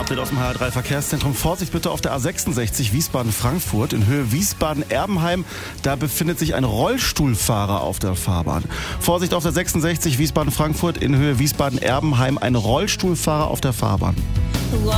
Update aus dem HR3 Verkehrszentrum. Vorsicht bitte auf der A66 Wiesbaden-Frankfurt in Höhe Wiesbaden-Erbenheim. Da befindet sich ein Rollstuhlfahrer auf der Fahrbahn. Vorsicht auf der 66 Wiesbaden-Frankfurt in Höhe Wiesbaden-Erbenheim. Ein Rollstuhlfahrer auf der Fahrbahn.